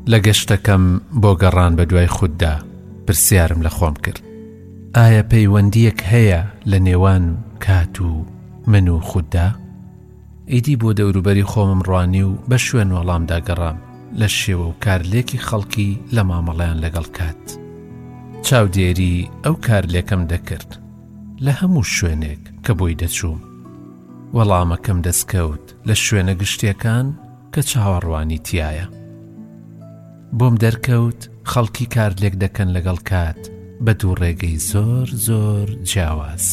لە گەشتەکەم بۆ گەڕان بە دوای خوددا پرسیارم لە خۆم کرد، ئایا پەیوەندیەک هەیە لە نێوان کات و من و خوددا؟ ئیدی بۆ دەوروبەری خۆمم ڕوانی و بە شوێن وەڵامدا گەڕام لە شێوە و کارلێکی خەڵکی لە مامەڵەیان لەگەڵ کات. چاودێری ئەو کارلێکم دەکرد لە هەموو شوێنێک کە بۆی دەچووم. وەڵامەکەم دەستکەوت لە شوێنە گشتیەکان کە چاوەڕوانی تایە. بۆم دەرکەوت خەڵکی کارلێک دەکەن لەگەڵ کات بە دوو ڕێگەی زۆر زۆر جیاواز.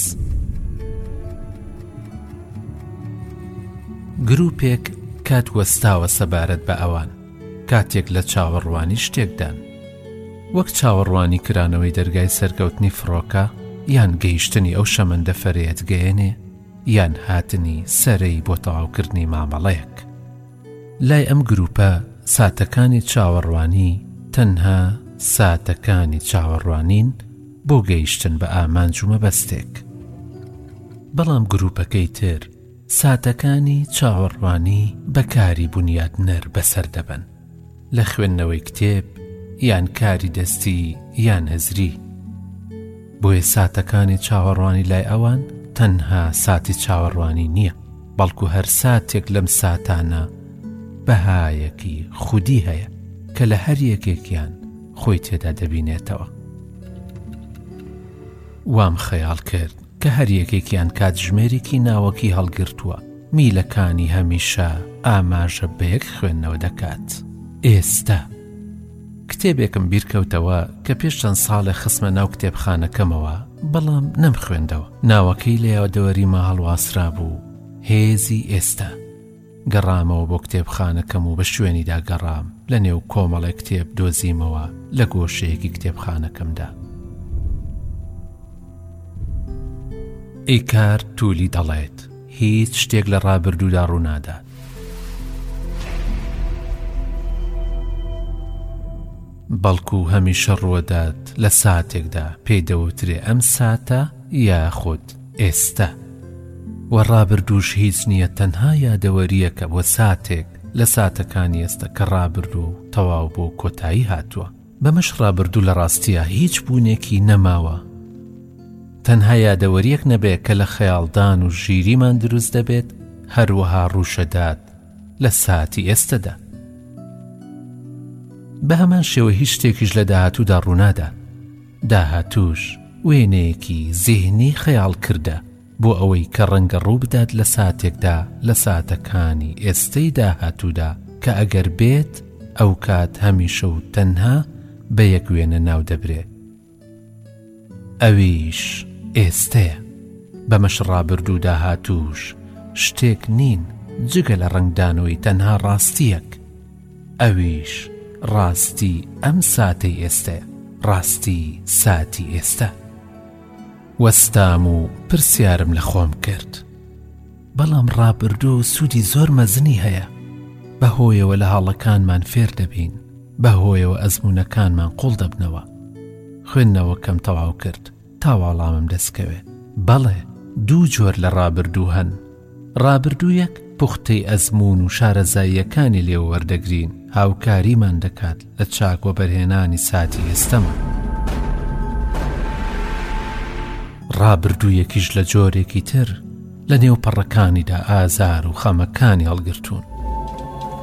گروپێک کات وەستاوە سەبارەت بە ئەوان کاتێک لە چاوەڕوانی شتێکدان، وەک چاوەڕوانی کرانەوەی دەرگای سەرکەوتنی فڕۆکە، یان گەیشتنی ئەو شەمەندە فەرەیەت گەیەنێ، یان هاتنی سەرەی بۆ تەواوکردنی مامەڵەیەک. لای ئەم گروپە ساتەکانی چاوەڕوانی تەنها ساتەکانی چاوەڕوانین بۆ گەیشتن بە ئامانج و مەبەستێک. بەڵام گروپەکەی تر ساتەکانی چاوەڕوانی بەکاری بونیاتنەر بەسەر دەبن، لە خوێندنەوەی کتێب یان کاری دەستی یان هەزری. بۆیە ساتەکانی چاوەڕوانی لای ئەوان تەنها ساتی چاوەڕوانی نییە، بەڵکو هەر ساتێک لەم ساتانە بەهایەکی خودی هەیە کە لە هەر یەکێکیان خۆی تێدا دەبینێتەوە. وام خەیاڵ کرد کە هەر یەکێکیان کاتژمێرێکی ناوەکی هەڵگرتووە، میلەکانی هەمیشە ئاماژە بە یەک خوێندنەوە دەکات. ئێستا کتێبێکم بیرکەوتەوە کە پێش چەند ساڵێ خستمە ناو کتێبخانەکەمەوە، بەڵام نەمخوێندەوە. ناوەکەی لە یادەوەریمە هەڵواسرا بوو، هێزی ئێستا. گەڕامەوە بۆ کتێبخانەکەم و بە شوێنیدا گەڕام، لە نێو کۆمەڵێک کتێب دۆزیمەوە لە گۆشەیەکی کتێبخانەکەمدا. ئیکار توولی دەڵێت هیچ شتێک لە ڕابردوودا ڕوونادات. بەڵکو هەمیشە ڕوودات لە ساتێکدا پێی دەوترێ ئەم ساتە یاخود ئێستا. و ڕابردووش هیچ نییە، تەنها یادەوەریەکە بۆ ساتێک لە ساتەکانی ئێستا کە ڕابردوو و تەواو بۆ کۆتایی هاتووە. بەمەش ڕابردوو لە ڕاستیە هیچ بوونێکی نەماوە، تەنها یادەوەریەک نەبێت کە لە خەیاڵدان و ژیریمان دروست دەبێت، هەروەها ڕوشەدات لە ساتی ئێستەدا. بە هەمان شێوە هیچ شتێکیش لە داهاتوودا ڕوونادا. داهاتووش وێنەیەکی زیهنی خەیاڵ کردە بۆ ئەوەی کە ڕەنگە ڕوو بدات لە ساتێکدا لە ساتەکانی ئێستەی داهاتوودا کە ئەگەر بێت ئەو کات هەمیشە و تەنها بە یەک وێنە ناو دەبرێت، ئەویش ئێستەیە. بەمەش ڕابردوو داهاتووش شتێک نین جگە لە ڕەنگدانەوەی تەنها ڕاستیەک، ئەویش ڕاستی ئەم ساتەی ئێستەیە، ڕاستی ساتی ئێستا. وەستام و پرسیارم لە خۆم کرد، بەڵام ڕابردوو سوودی زۆر مەزنی هەیە. بەهۆیەوە لە هاڵەکانمان فێر دەبین، بەهۆیەوە ئەزمونەکانمان قوڵ دەبنەوە. خوێندنەوەکەم تەواو کرد تا وەڵامم دەستکەوێت. بەڵێ، دوو جۆر لە ڕابردوو هەن. ڕابردوویەک پوختەی ئەزمون و شارەزاییەکانی لێوە وەردەگرین، هاوکاریمان دەکات لە چاکۆ بەرهێنانی ساتی ئێستەمە. ڕابردوویەکیش لە جۆرێکی تر لە نێو پەڕەکانیدا ئازار و خەمەکانی هەڵگرتوون.